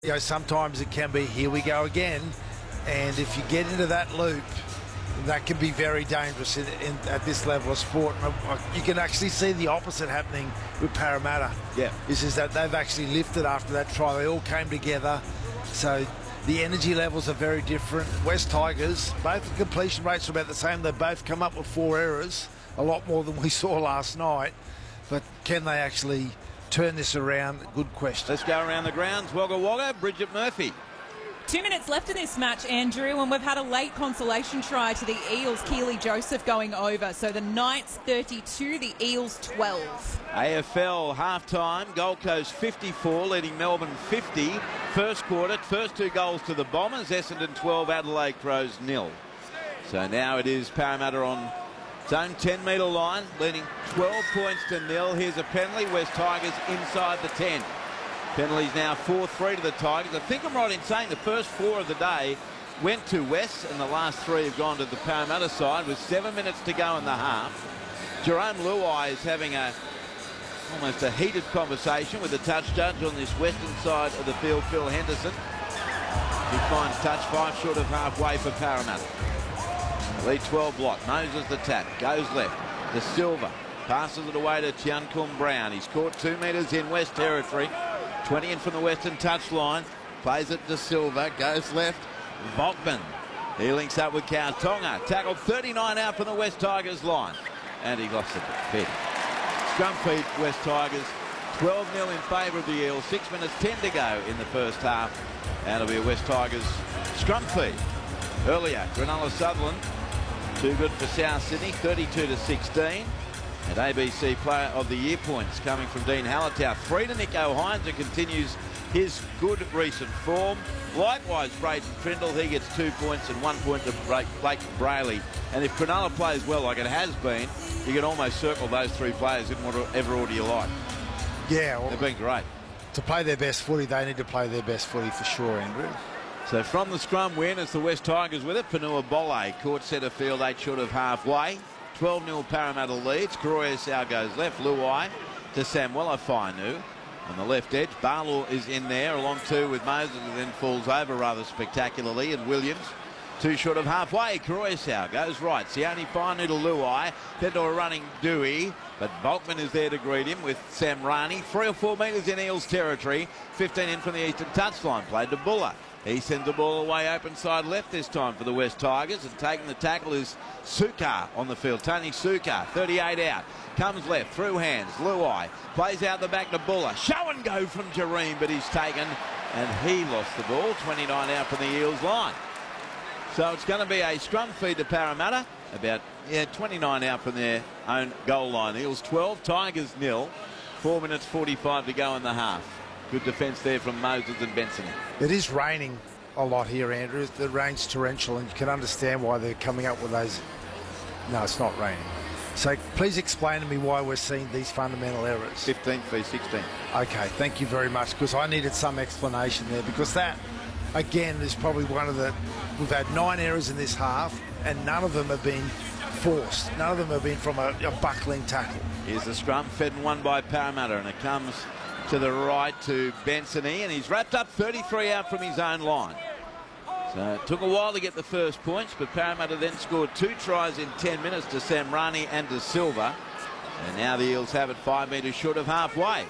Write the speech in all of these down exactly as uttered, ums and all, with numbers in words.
You know, sometimes it can be, here we go again, and if you get into that loop, that can be very dangerous in, in, at this level of sport. And you can actually see the opposite happening with Parramatta. Yeah. This is that they've actually lifted after that try. They all came together. So the energy levels are very different. West Tigers, both the completion rates are about the same. They both come up with four errors, a lot more than we saw last night. But can they actually turn this around? Good question. Let's go around the grounds. Wagga Wagga, Bridget Murphy. Two minutes left in this match, Andrew, and we've had a late consolation try to the Eels. Keely Joseph going over. So the Knights thirty-two, the Eels twelve. A F L half-time, Gold Coast fifty-four, leading Melbourne fifty. First quarter, first two goals to the Bombers, Essendon twelve, Adelaide Crows nil. So now it is Parramatta on its own ten metre line, leading twelve points to nil. Here's a penalty, West Tigers inside the ten. Penalties now four three to the Tigers. I think I'm right in saying the first four of the day went to West and the last three have gone to the Parramatta side with seven minutes to go in the half. Jerome Luai is having a almost a heated conversation with the touch judge on this western side of the field, Phil Henderson. He finds touch five short of halfway for Parramatta. Lead twelve block. Moses the tap. Goes left. De Silva passes it away to Tiancum Brown. He's caught two metres in West territory. twenty in from the western touchline. Plays it De Silva. Goes left. Volkman. He links up with Kautonga. Tackled thirty-nine out from the West Tigers line. And he lost it fit. Scrum feed West Tigers. twelve nil in favour of the Eels. Six minutes ten to go in the first half. And it'll be a West Tigers scrum feed. Earlier, Granola Sutherland. Too good for South Sydney. thirty-two to sixteen. And A B C Player of the Year points coming from Dean Hallertau. Three to Nico Hines, who continues his good recent form. Likewise, Braden Trindle, he gets two points and one point to Blake Brayley. And if Cronulla plays well like it has been, you can almost circle those three players in whatever order you like. Yeah. Well, they've been great. To play their best footy, they need to play their best footy for sure, Andrew. So from the scrum win, it's the West Tigers with it. Panua Bolle, caught centre field, eight short of halfway. twelve nil Parramatta leads. Koroisau goes left. Luai to Samuela Fainu. On the left edge, Barlow is in there, along two with Moses, and then falls over rather spectacularly. And Williams, two short of halfway. Koroisau goes right. Sione Fainu to Luai. Then to a running Dewey. But Volkman is there to greet him with Sam Rani. Three or four metres in Eels territory. fifteen in from the eastern touchline. Played to Buller. He sends the ball away open side left this time for the West Tigers, and taking the tackle is Sukar on the field. Tony Sukar, thirty-eight out. Comes left, through hands. Luai plays out the back to Buller. Show and go from Jareem, but he's taken, and he lost the ball. twenty-nine out from the Eels line. So it's going to be a scrum feed to Parramatta. About yeah, twenty-nine out from their own goal line. Eels twelve, Tigers nil. Four minutes forty-five to go in the half. Good defence there from Moses and Benson. It is raining a lot here, Andrew. The rain's torrential, and you can understand why they're coming up with those. No, it's not raining. So please explain to me why we're seeing these fundamental errors. fifteen v sixteen. Okay, thank you very much, because I needed some explanation there, because that, again, is probably one of the... We've had nine errors in this half, and none of them have been forced. None of them have been from a, a buckling tackle. Here's the scrum, fed and won by Parramatta, and it comes to the right to Bensony, and he's wrapped up thirty-three out from his own line. So it took a while to get the first points, but Parramatta then scored two tries in ten minutes to Samrani and De Silva. And now the Eels have it five metres short of halfway.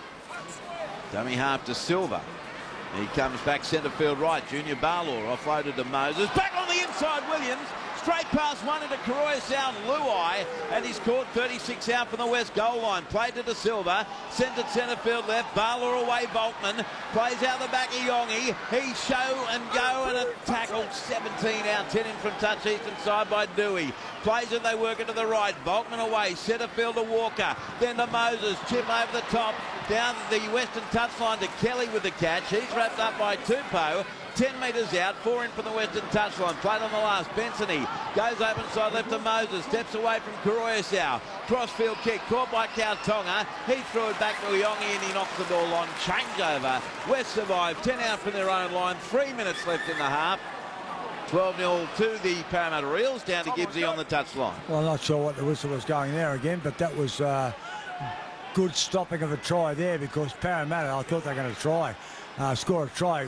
Dummy half to Silva. He comes back centre field right. Junior Barlaw offloaded to Moses. Back on the inside, Williams. Straight past one into Koroisau and Luai, and he's caught thirty-six out from the West goal line. Played to De Silva, sent it centre field left. Barlaw away, Volkman plays out the back of Yongi. He show and go, and a tackle. seventeen out, ten in from touch eastern side by Dewey. Plays it, they work it to the right. Volkman away, centre field to Walker, then to Moses. Chip over the top, down the western touchline to Kelly with the catch. He's wrapped up by Tupou. ten metres out, four in from the western touchline. Played on the last. Bensony goes open side left to Moses. Steps away from Koroisau. Crossfield kick caught by Kautonga. He threw it back to Yongi and he knocks the ball on. Changeover. West survived. ten out from their own line. Three minutes left in the half. twelve nil to the Parramatta Eels. Down to Gibbsy on the touchline. Well, I'm not sure what the whistle was going there again, but that was uh, good stopping of a try there, because Parramatta, I thought they were going to try. uh, score a try